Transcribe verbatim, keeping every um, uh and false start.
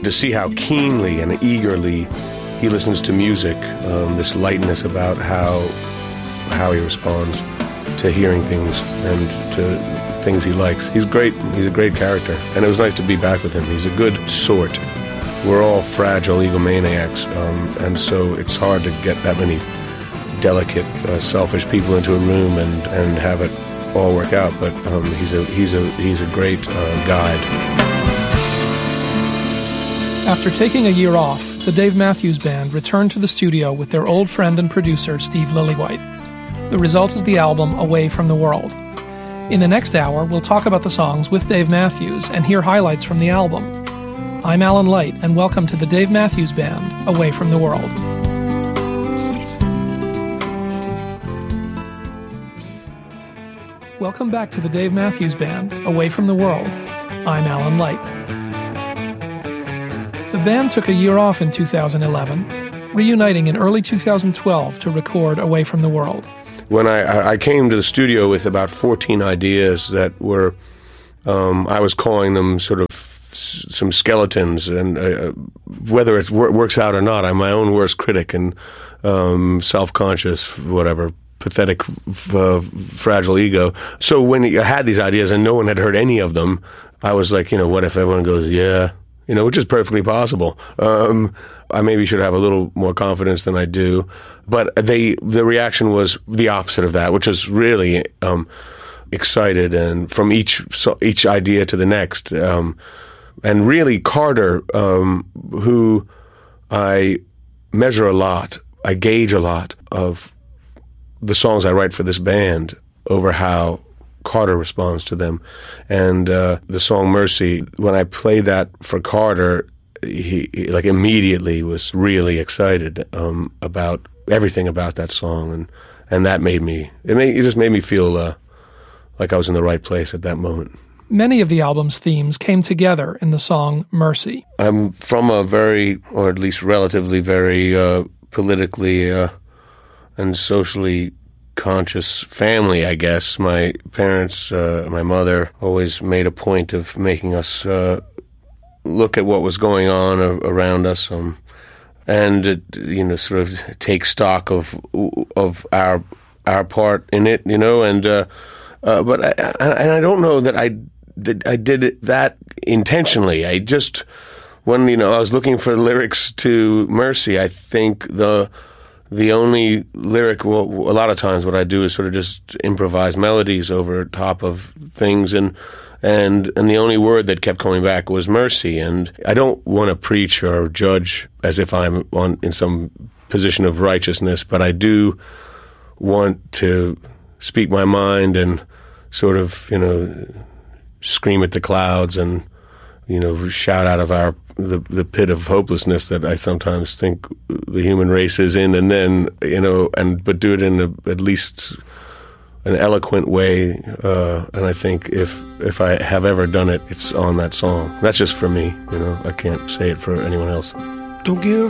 to see how keenly and eagerly he listens to music, um, this lightness about how how he responds to hearing things and to things he likes. He's great. He's a great character, and it was nice to be back with him. He's a good sort. We're all fragile egomaniacs, um, and so it's hard to get that many delicate, uh, selfish people into a room and, and have it all work out. But um, he's a he's a he's a great uh, guide. After taking a year off, the Dave Matthews Band returned to the studio with their old friend and producer Steve Lillywhite. The result is the album Away from the World. In the next hour, we'll talk about the songs with Dave Matthews and hear highlights from the album. I'm Alan Light, and welcome to the Dave Matthews Band, Away from the World. Welcome back to the Dave Matthews Band, Away from the World. I'm Alan Light. The band took a year off in two thousand eleven, reuniting in early two thousand twelve to record Away from the World. When I, I came to the studio with about fourteen ideas that were, um, I was calling them sort of s- some skeletons, and uh, whether it wor- works out or not, I'm my own worst critic and um, self-conscious, whatever, pathetic, uh, fragile ego. So when I had these ideas and no one had heard any of them, I was like, you know, what if everyone goes, yeah, you know, which is perfectly possible. Um, I maybe should have a little more confidence than I do. But they, the reaction was the opposite of that, which is really um, excited, and from each so each idea to the next. Um, and really, Carter, um, who I measure a lot, I gauge a lot of the songs I write for this band over how Carter responds to them. And uh, the song Mercy, when I played that for Carter, he, he like immediately was really excited um, about everything about that song, and and that made me it made it just made me feel uh, like I was in the right place at that moment. Many of the album's themes came together in the song Mercy. I'm from a very, or at least relatively very uh, politically uh, and socially conscious family, I guess. My parents, uh, my mother, always made a point of making us uh, look at what was going on around us, um, and uh, you know, sort of take stock of of our our part in it, you know. And uh, uh, but I, and I don't know that I that I did it that intentionally. I just when you know I was looking for lyrics to Mercy, I think the The only lyric, well, a lot of times what I do is sort of just improvise melodies over top of things, and and and the only word that kept coming back was mercy. And I don't want to preach or judge as if I'm on in some position of righteousness, but I do want to speak my mind and sort of, you know, scream at the clouds and, you know, shout out of our the the pit of hopelessness that I sometimes think the human race is in, and then, you know, and but do it in a, at least an eloquent way. Uh, and I think if if I have ever done it, it's on that song. That's just for me, you know. I can't say it for anyone else. Don't give